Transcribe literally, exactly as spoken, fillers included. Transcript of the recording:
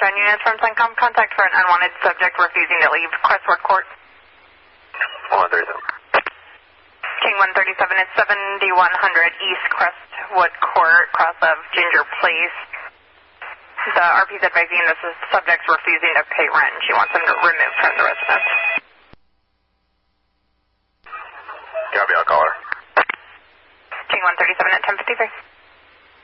Southbound units from Suncom. Contact for an unwanted subject refusing to leave Crestwood Court. one thirty-seven. King one thirty-seven is seventy-one hundred East Crestwood Court, cross of Ginger Place. The R P is advising this is subject's refusing to pay rent. She wants him to remove from the residence. Copy, I'll call her. King one thirty-seven at ten fifty-three.